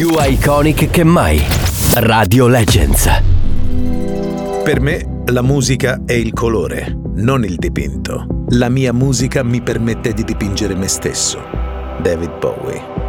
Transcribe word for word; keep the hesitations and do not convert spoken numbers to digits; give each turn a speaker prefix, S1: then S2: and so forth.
S1: Più iconic che mai. Radio Legends.
S2: Per me la musica è il colore, non il dipinto. La mia musica mi permette di dipingere me stesso. David Bowie.